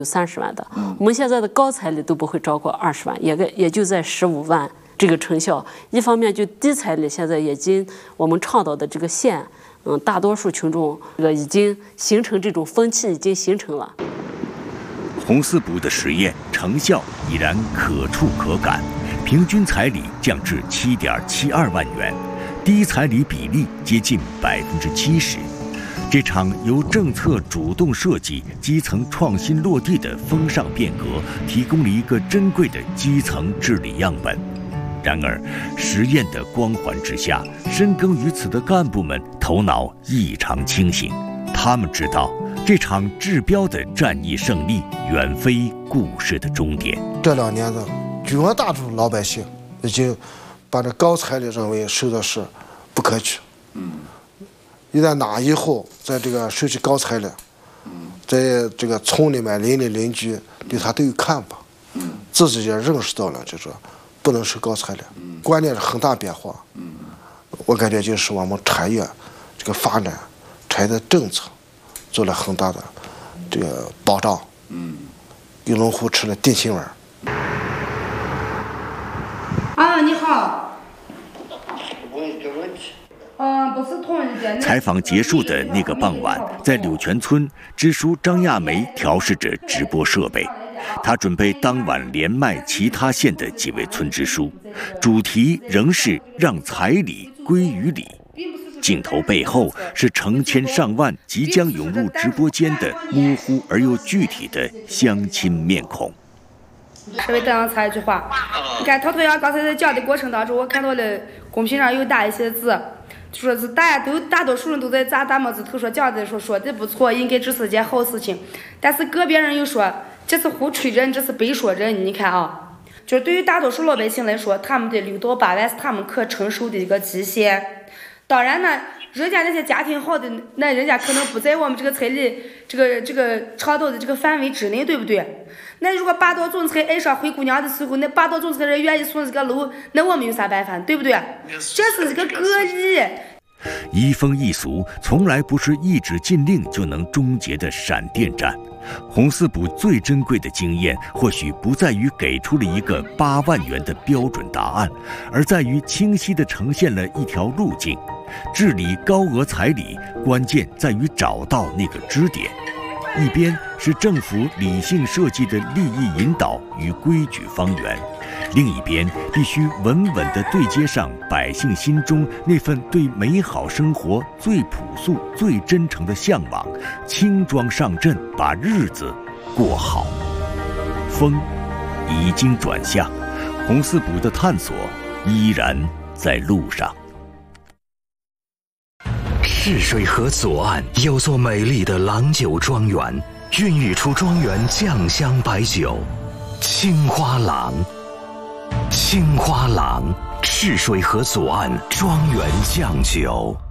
有30万的，我们现在的高彩礼都不会超过20万，也就在15万这个成效。一方面就低彩礼现在已经我们倡导的这个线，大多数群众已经形成这种风气，已经形成了。 红四补的实验成效已然可触可感，平均彩礼降至7.72万元，低彩礼比例接近70%。这场由政策主动设计、基层创新落地的风尚变革，提供了一个珍贵的基层治理样本。然而，实验的光环之下，深耕于此的干部们头脑异常清醒，他们知道这场治标的战役胜利远非故事的终点。 这2年的绝大多数老百姓已经把这高彩礼认为收的是不可取。一旦拿以后，在这个收取高彩礼，在这个村里面邻里邻居对他都有看法，自己也认识到了，就是不能收高彩礼。观念是很大变化。我感觉就是我们产业这个发展，产业的政策做了很大的这个保障，给农户吃了定心丸。 你好。不是同一件。 采访结束的那个傍晚，在柳泉村，支书张亚梅调试着直播设备，她准备当晚连麦其他县的几位村支书，主题仍是让彩礼归于里。镜头背后是成千上万即将涌入直播间的模糊而又具体的乡亲面孔。 稍微这样插一句话，你看涛呀，刚才在讲的过程当中，我看到了公屏上有打一些字。就说是大多数人都在大拇指头说讲的说的不错，应该这是件好事情，但是个别人又说这是胡吹人，这是背说人。你看啊，就是对于大多数老百姓来说，他们的6到8万是他们可承受的一个极限。当然呢，人家那些家庭好的，那人家可能不在我们这个彩礼这个倡导的这个范围之内，对不对？那如果霸道总裁爱上灰姑娘的时候，那霸道总裁人愿意送这个楼，那我们有啥办法，对不对？这是个个例。 移风易俗从来不是一纸禁令就能终结的闪电战。红四补最珍贵的经验，或许不在于给出了一个8万元的标准答案，而在于清晰地呈现了一条路径。治理高额彩礼，关键在于找到那个支点。一边是政府理性设计的利益引导与规矩方圆，另一边必须稳稳地对接上百姓心中那份对美好生活最朴素、最真诚的向往，轻装上阵，把日子过好。风已经转向，红四补的探索依然在路上。 赤水河左岸有座美丽的郎酒庄园，孕育出庄园酱香白酒青花郎。青花郎，赤水河左岸庄园酱酒。